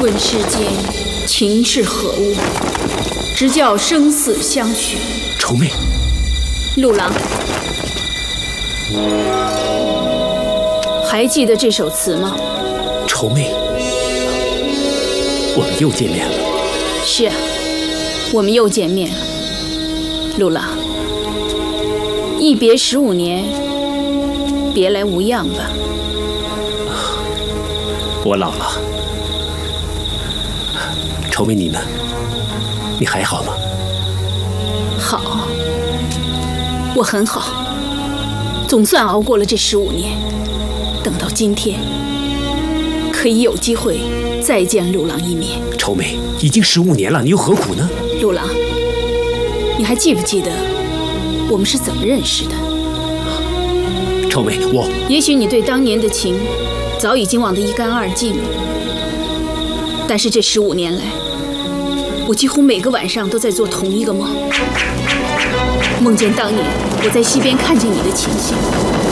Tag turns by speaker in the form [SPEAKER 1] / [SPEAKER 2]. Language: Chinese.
[SPEAKER 1] 问世间情是何物，直教生死相许。
[SPEAKER 2] 愁妹，
[SPEAKER 1] 陆郎，还记得这首词吗？
[SPEAKER 2] 愁妹，我们又见面了。
[SPEAKER 1] 是啊，我们又见面了。陆郎，一别15年，别来无恙吧。
[SPEAKER 2] 我老了。愁妹，你呢？你还好吗？
[SPEAKER 1] 好，我很好，总算熬过了这15年。等到今天，可以有机会再见陆郎一面。
[SPEAKER 2] 愁妹，已经15年了，你又何苦呢？
[SPEAKER 1] 陆郎，你还记不记得我们是怎么认识的？
[SPEAKER 2] 愁妹，
[SPEAKER 1] 也许你对当年的情早已经忘得一干二净了，但是这15年来，我几乎每个晚上都在做同一个梦，梦见当年我在溪边看见你的情形，